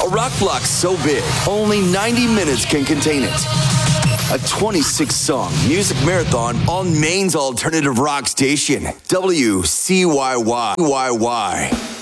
A rock block so big, only 90 minutes can contain it. A 26-song music marathon on Maine's alternative rock station, WCYY.